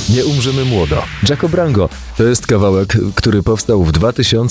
Nie umrzemy młodo. Jaco Brango to jest kawałek, który powstał w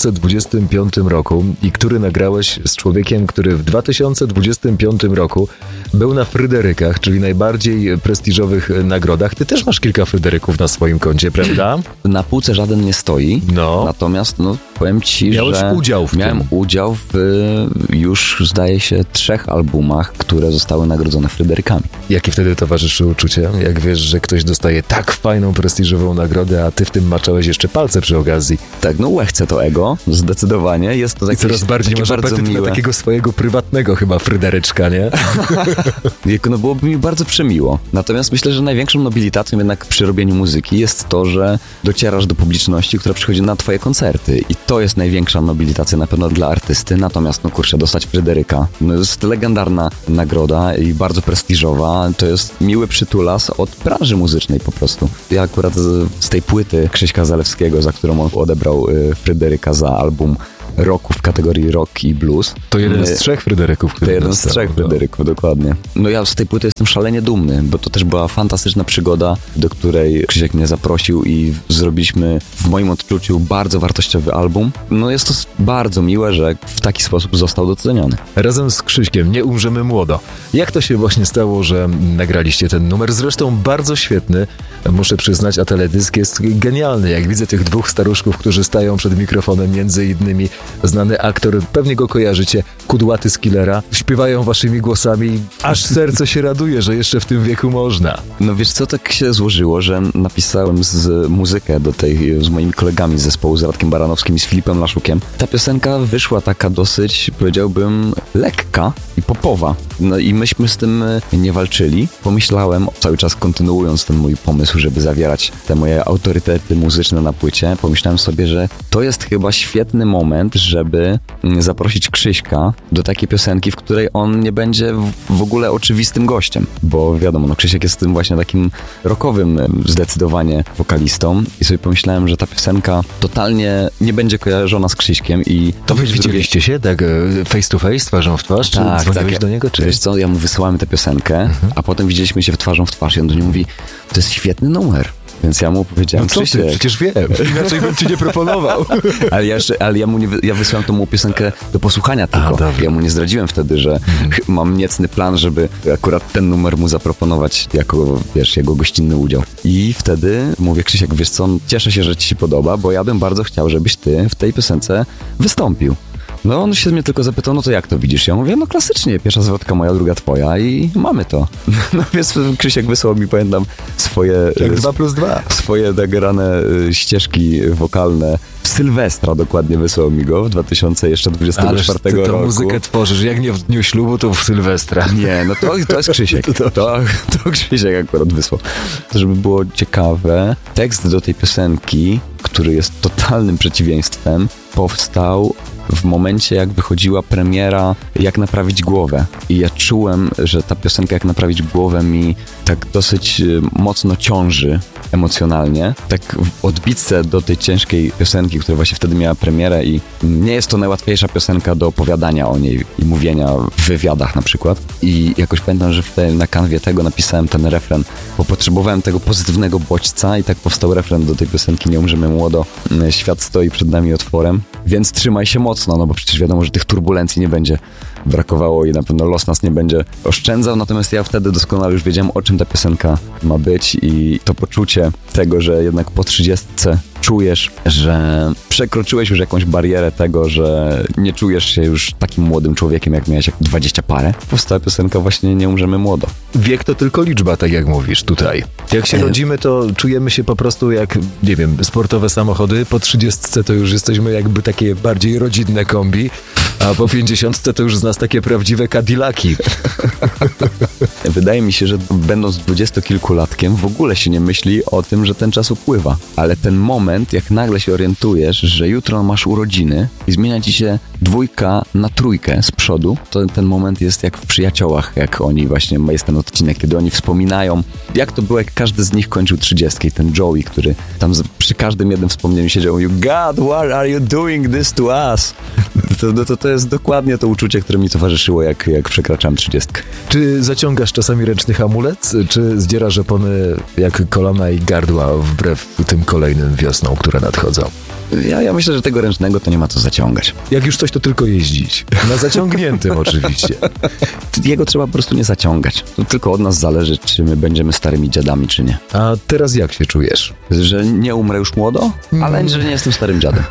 2025 roku i który nagrałeś z człowiekiem, który w 2025 roku był na Fryderykach, czyli najbardziej prestiżowych nagrodach. Ty też masz kilka Fryderyków na swoim koncie, prawda? Na półce żaden nie stoi, natomiast powiem ci, miałem udział w już zdaje się 3 albumach, które zostały nagrodzone Fryderykami. Jakie wtedy towarzyszy uczucie? Jak wiesz, że ktoś dostaje tak fajną, prestiżową nagrodę, a ty w tym maczałeś jeszcze palce przy okazji. Tak, łechce to ego, zdecydowanie. Jest to jakieś, coraz bardziej masz apetyt na takiego swojego prywatnego chyba Fryderyczka, nie? Byłoby mi bardzo przemiło. Natomiast myślę, że największą nobilitacją jednak przy robieniu muzyki jest to, że docierasz do publiczności, która przychodzi na twoje koncerty. I to jest największa nobilitacja na pewno dla artysty. Natomiast, dostać Fryderyka. Jest legendarna nagroda i bardzo prestiżowa. To jest miły przytulas od branży muzycznej po prostu. Ja akurat z tej płyty Krzyśka Zalewskiego, za którą on odebrał Fryderyka za album roku w kategorii rock i blues. To jeden z 3 Fryderyków, który To jeden z 3 Fryderyków, dokładnie. Ja z tej płyty jestem szalenie dumny, bo to też była fantastyczna przygoda, do której Krzysiek mnie zaprosił i zrobiliśmy w moim odczuciu bardzo wartościowy album. Jest to bardzo miłe, że w taki sposób został doceniony. Razem z Krzyśkiem Nie umrzemy młodo. Jak to się właśnie stało, że nagraliście ten numer? Zresztą bardzo świetny, muszę przyznać, a teledysk jest genialny. Jak widzę tych 2 staruszków, którzy stają przed mikrofonem, między innymi znany aktor, pewnie go kojarzycie, Kudłaty z Killera, śpiewają waszymi głosami, aż serce się raduje, że jeszcze w tym wieku można. Wiesz co, tak się złożyło, że napisałem muzykę do tej z moimi kolegami z zespołu, z Radkiem Baranowskim i z Filipem Laszukiem. Ta piosenka wyszła taka dosyć, powiedziałbym, lekka i popowa. I myśmy z tym nie walczyli. Pomyślałem, cały czas kontynuując ten mój pomysł, żeby zawierać te moje autorytety muzyczne na płycie, pomyślałem sobie, że to jest chyba świetny moment, żeby zaprosić Krzyśka do takiej piosenki, w której on nie będzie w ogóle oczywistym gościem, bo wiadomo, Krzysiek jest tym właśnie takim rockowym zdecydowanie wokalistą i sobie pomyślałem, że ta piosenka totalnie nie będzie kojarzona z Krzyśkiem i... To wy widzieliście się tak face to face, twarzą w twarz? Czy dzwoniłeś do niego? Czy... Wiesz co, ja mu wysyłałem tę piosenkę, a potem widzieliśmy się twarzą w twarz i on do mnie mówi, to jest świetny numer. Więc ja mu powiedziałem, Krzysiek, przecież wiem, inaczej bym ci nie proponował. Ale ja wysłałem tą mu piosenkę do posłuchania tylko. Ja mu nie zdradziłem wtedy, że mam niecny plan, żeby akurat ten numer mu zaproponować jako, jego gościnny udział. I wtedy mówię, Krzysiek, wiesz co, cieszę się, że ci się podoba, bo ja bym bardzo chciał, żebyś ty w tej piosence wystąpił. On się mnie tylko zapytał, to jak to widzisz? Ja mówię, klasycznie, pierwsza zwrotka moja, druga twoja i mamy to. Więc Krzysiek wysłał mi, pamiętam, swoje... Jak 2+2. Swoje nagrane ścieżki wokalne. Sylwestra dokładnie wysłał mi go w 2024 roku. Ale ty tą muzykę tworzysz, jak nie w dniu ślubu, to w Sylwestra. Nie, to jest Krzysiek. To Krzysiek akurat wysłał. To żeby było ciekawe, tekst do tej piosenki, który jest totalnym przeciwieństwem, powstał w momencie, jak wychodziła premiera Jak naprawić głowę. I ja czułem, że ta piosenka Jak naprawić głowę mi tak dosyć mocno ciąży emocjonalnie. Tak w odbitce do tej ciężkiej piosenki, która właśnie wtedy miała premierę i nie jest to najłatwiejsza piosenka do opowiadania o niej i mówienia w wywiadach na przykład. I jakoś pamiętam, że na kanwie tego napisałem ten refren, bo potrzebowałem tego pozytywnego bodźca i tak powstał refren do tej piosenki Nie umrzemy młodo. Świat stoi przed nami otworem, więc trzymaj się mocno, bo przecież wiadomo, że tych turbulencji nie będzie brakowało i na pewno los nas nie będzie oszczędzał, natomiast ja wtedy doskonale już wiedziałem, o czym ta piosenka ma być i to poczucie tego, że jednak po 30 czujesz, że przekroczyłeś już jakąś barierę tego, że nie czujesz się już takim młodym człowiekiem, jak miałeś 20 parę. Powstała piosenka właśnie Nie umrzemy młodo. Wiek to tylko liczba, tak jak mówisz tutaj. Jak się rodzimy, to czujemy się po prostu jak, nie wiem, sportowe samochody. Po 30 to już jesteśmy jakby takie bardziej rodzinne kombi, a po 50 to już z nas takie prawdziwe Cadillaki. Wydaje mi się, że będąc 20-kilkulatkiem w ogóle się nie myśli o tym, że ten czas upływa. Ale ten moment, jak nagle się orientujesz, że jutro masz urodziny i zmienia ci się 2 na 3 z przodu, to ten moment jest jak w Przyjaciołach, jak oni właśnie, jest ten odcinek, kiedy oni wspominają, jak to było, jak każdy z nich kończył 30. Ten Joey, który tam przy każdym jednym wspomnieniu siedział i mówił, God, why are you doing this to us? To jest dokładnie to uczucie, które mi towarzyszyło, jak przekraczałem 30. Czy zaciągasz czasami ręczny hamulec, czy zdzierasz opony jak kolana i gardła wbrew tym kolejnym wiosnom, które nadchodzą? Ja myślę, że tego ręcznego to nie ma co zaciągać. Jak już coś, to tylko jeździć. Na zaciągniętym oczywiście. Jego trzeba po prostu nie zaciągać. To tylko od nas zależy, czy my będziemy starymi dziadami, czy nie. A teraz jak się czujesz? Że nie umrę już młodo, ale że nie jestem starym dziadem.